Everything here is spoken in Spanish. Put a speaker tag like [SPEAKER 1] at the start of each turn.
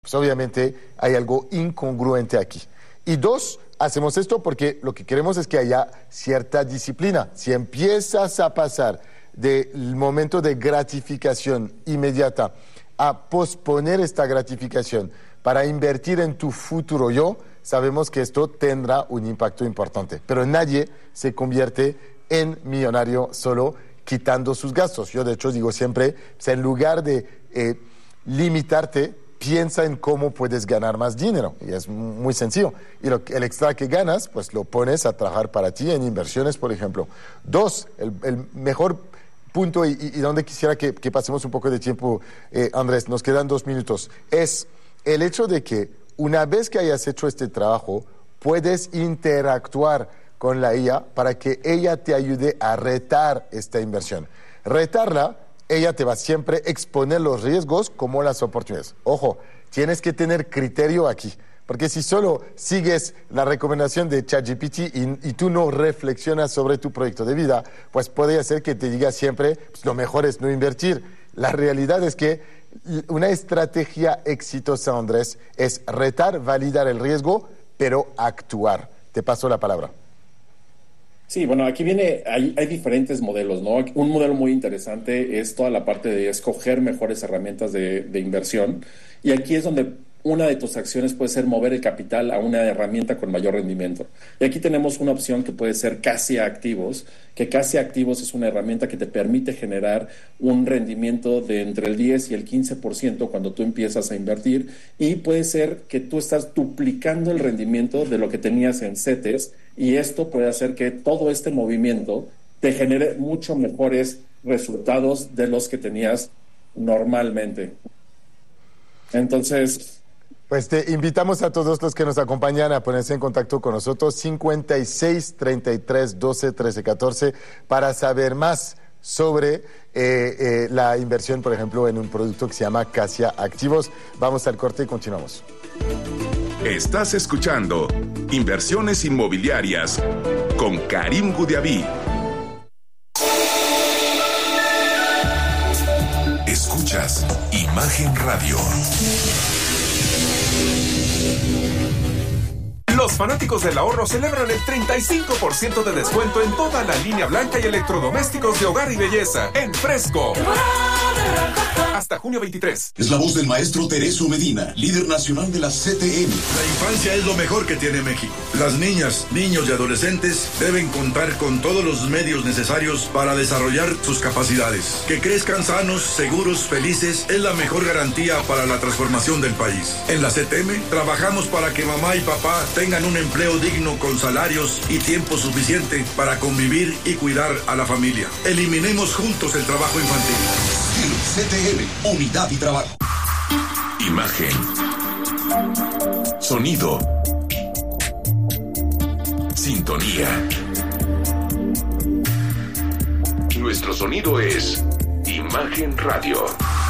[SPEAKER 1] Pues obviamente hay algo incongruente aquí. Y dos, hacemos esto porque lo que queremos es que haya cierta disciplina. Si empiezas a pasar del momento de gratificación inmediata a posponer esta gratificación para invertir en tu futuro yo, sabemos que esto tendrá un impacto importante. Pero nadie se convierte en millonario solo quitando sus gastos. Yo de hecho digo siempre, pues, en lugar de limitarte, piensa en cómo puedes ganar más dinero. Y es muy sencillo. Y el extra que ganas, pues lo pones a trabajar para ti en inversiones, por ejemplo. Dos, el mejor punto y donde quisiera que pasemos un poco de tiempo, Andrés, nos quedan 2 minutos, es el hecho de que una vez que hayas hecho este trabajo, puedes interactuar con la IA para que ella te ayude a retar esta inversión. Retarla, ella te va siempre a exponer los riesgos como las oportunidades. Ojo, tienes que tener criterio aquí, porque si solo sigues la recomendación de ChatGPT y tú no reflexionas sobre tu proyecto de vida, pues puede ser que te diga siempre, pues, lo mejor es no invertir. La realidad es que una estrategia exitosa, Andrés, es retar, validar el riesgo, pero actuar. Te paso la palabra.
[SPEAKER 2] Sí, bueno, aquí hay diferentes modelos, ¿no? Un modelo muy interesante es toda la parte de escoger mejores herramientas de inversión. Y aquí es donde una de tus acciones puede ser mover el capital a una herramienta con mayor rendimiento. Y aquí tenemos una opción que puede ser Casi Activos, que Casi Activos es una herramienta que te permite generar un rendimiento de entre el 10 y el 15% cuando tú empiezas a invertir, y puede ser que tú estás duplicando el rendimiento de lo que tenías en CETES, y esto puede hacer que todo este movimiento te genere mucho mejores resultados de los que tenías normalmente. Entonces,
[SPEAKER 1] pues te invitamos a todos los que nos acompañan a ponerse en contacto con nosotros, 56 33 12 13 14, para saber más sobre la inversión, por ejemplo, en un producto que se llama Casi Activos. Vamos al corte y continuamos.
[SPEAKER 3] Estás escuchando Inversiones Inmobiliarias con Karim Goudiaby. Escuchas Imagen Radio. Los fanáticos del ahorro celebran el 35% de descuento en toda la línea blanca y electrodomésticos de hogar y belleza en Fresco. Hasta junio 23.
[SPEAKER 4] Es la voz del maestro Tereso Medina, líder nacional de la CTM.
[SPEAKER 5] La infancia es lo mejor que tiene México. Las niñas, niños y adolescentes deben contar con todos los medios necesarios para desarrollar sus capacidades. Que crezcan sanos, seguros, felices es la mejor garantía para la transformación del país. En la CTM trabajamos para que mamá y papá tengan un empleo digno con salarios y tiempo suficiente para convivir y cuidar a la familia. Eliminemos juntos el trabajo infantil.
[SPEAKER 4] CTM, unidad y trabajo.
[SPEAKER 3] Imagen. Sonido. Sintonía. Nuestro sonido es Imagen Radio.